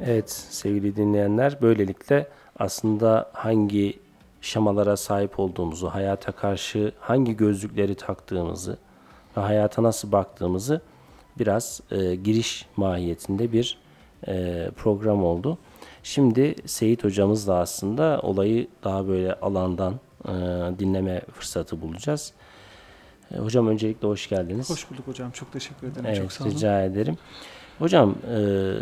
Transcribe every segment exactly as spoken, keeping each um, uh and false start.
Evet sevgili dinleyenler, böylelikle aslında hangi şemalara sahip olduğumuzu, hayata karşı hangi gözlükleri taktığımızı ve hayata nasıl baktığımızı biraz e, giriş mahiyetinde bir e, program oldu. Şimdi Seyit hocamızla aslında olayı daha böyle alandan e, dinleme fırsatı bulacağız. E, hocam öncelikle hoş geldiniz. Hoş bulduk hocam. Çok teşekkür ederim. Evet, Çok sağ olun. rica ederim. Hocam e,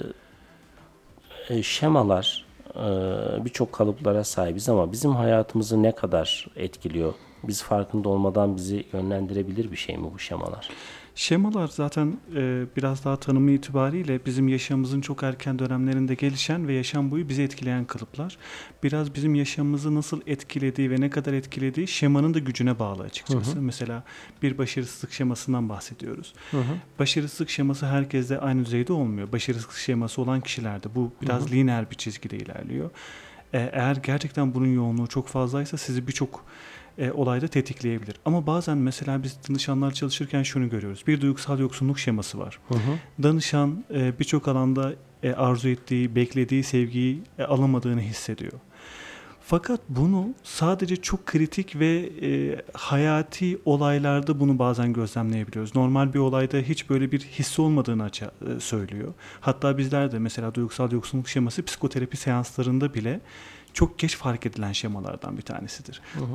e, şemalar e, birçok kalıplara sahibiz ama bizim hayatımızı ne kadar etkiliyor? Biz farkında olmadan bizi yönlendirebilir bir şey mi bu şemalar? Şemalar zaten e, biraz daha tanımı itibariyle bizim yaşamımızın çok erken dönemlerinde gelişen ve yaşam boyu bizi etkileyen kalıplar. Biraz bizim yaşamımızı nasıl etkilediği ve ne kadar etkilediği şemanın da gücüne bağlı açıkçası. Hı hı. Mesela bir başarısızlık şemasından bahsediyoruz. Hı hı. Başarısızlık şeması herkeste aynı düzeyde olmuyor. Başarısızlık şeması olan kişilerde bu biraz hı hı. lineer bir çizgide ilerliyor. E, eğer gerçekten bunun yoğunluğu çok fazlaysa sizi birçok E, olayda tetikleyebilir. Ama bazen mesela biz danışanlar çalışırken şunu görüyoruz. Bir duygusal yoksunluk şeması var. Hı hı. Danışan e, birçok alanda e, arzu ettiği, beklediği sevgiyi e, alamadığını hissediyor. Fakat bunu sadece çok kritik ve e, hayati olaylarda bunu bazen gözlemleyebiliyoruz. Normal bir olayda hiç böyle bir hissi olmadığını açı, e, söylüyor. Hatta bizler de mesela duygusal yoksunluk şeması psikoterapi seanslarında bile çok geç fark edilen şemalardan bir tanesidir. Hı hı.